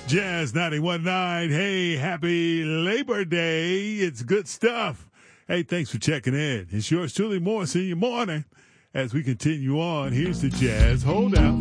Jazz 91.9. Hey, happy Labor Day. It's good stuff. Hey, thanks for checking in. It's yours truly, Morris, in your morning. As we continue on, here's the Jazz Holdout.